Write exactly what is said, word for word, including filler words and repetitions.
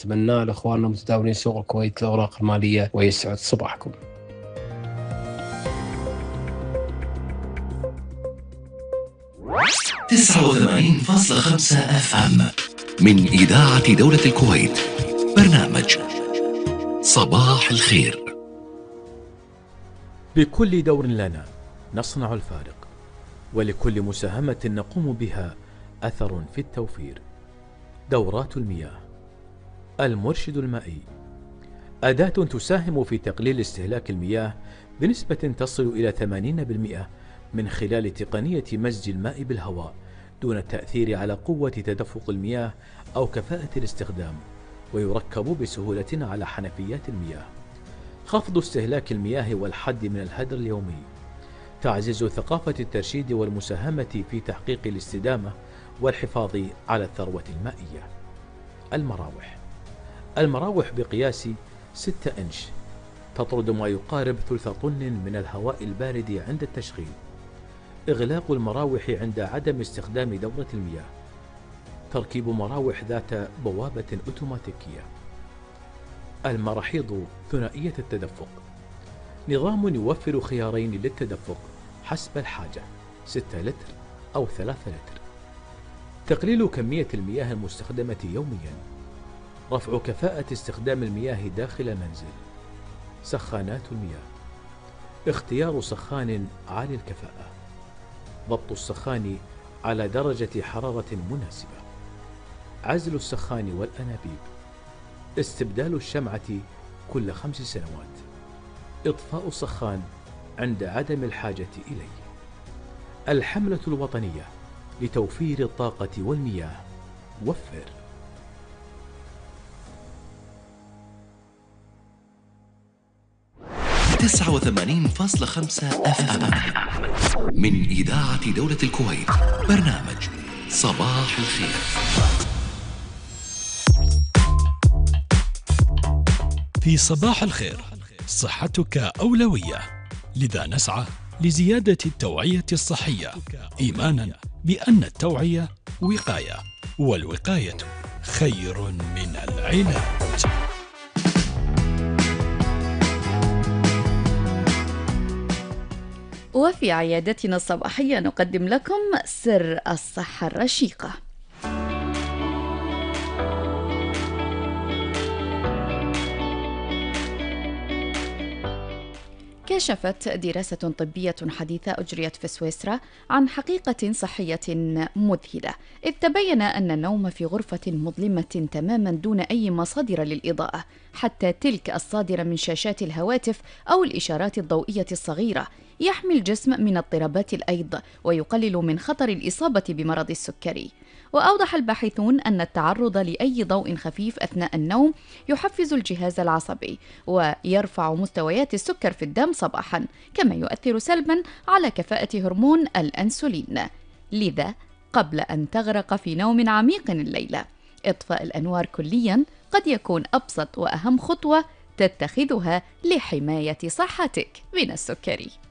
نتمناه لإخواننا متداولين سوق الكويت الأوراق المالية، ويسعد صباحكم. تسعة وثمانين فاصلة خمسة اف ام من إذاعة دولة الكويت، برنامج صباح الخير. بكل دور لنا نصنع الفارق، ولكل مساهمة نقوم بها أثر في التوفير. دورات المياه، المرشد المائي، أداة تساهم في تقليل استهلاك المياه بنسبة تصل إلى ثمانين بالمئة من خلال تقنية مزج الماء بالهواء دون التأثير على قوة تدفق المياه أو كفاءة الاستخدام، ويركب بسهولة على حنفيات المياه. خفض استهلاك المياه والحد من الهدر اليومي، تعزيز ثقافة الترشيد والمساهمة في تحقيق الاستدامة والحفاظ على الثروة المائية. المراوح، المراوح بقياس ستة إنش تطرد ما يقارب ثلث طن من الهواء البارد عند التشغيل. إغلاق المراوح عند عدم استخدام دورة المياه. تركيب مراوح ذات بوابة أوتوماتيكية. المراحيض ثنائية التدفق، نظام يوفر خيارين للتدفق حسب الحاجة، ستة لتر أو ثلاثة لتر. تقليل كمية المياه المستخدمة يوميا. رفع كفاءة استخدام المياه داخل المنزل. سخانات المياه، اختيار سخان عالي الكفاءة. ضبط السخان على درجة حرارة مناسبة. عزل السخان والأنابيب. استبدال الشمعة كل خمس سنوات. إطفاء السخان عند عدم الحاجة إليه. الحملة الوطنية لتوفير الطاقة والمياه، وفر. تسعة وثمانين فاصلة خمسة اف ام من إذاعة دولة الكويت، برنامج صباح الخير. في صباح الخير صحتك أولوية، لذا نسعى لزيادة التوعية الصحية، إيمانا بأن التوعية وقاية، والوقاية خير من العلاج. وفي عيادتنا الصباحية نقدم لكم سر الصحة الرشيقة. كشفت دراسة طبية حديثة أجريت في سويسرا عن حقيقة صحية مذهلة، إذ تبين أن النوم في غرفة مظلمة تماما دون أي مصادر للإضاءة، حتى تلك الصادرة من شاشات الهواتف أو الإشارات الضوئية الصغيرة، يحمي الجسم من اضطرابات الأيض ويقلل من خطر الإصابة بمرض السكري. وأوضح الباحثون أن التعرض لأي ضوء خفيف أثناء النوم يحفز الجهاز العصبي ويرفع مستويات السكر في الدم صباحا، كما يؤثر سلبا على كفاءة هرمون الأنسولين. لذا قبل أن تغرق في نوم عميق الليلة، إطفاء الأنوار كليا قد يكون أبسط وأهم خطوة تتخذها لحماية صحتك من السكري.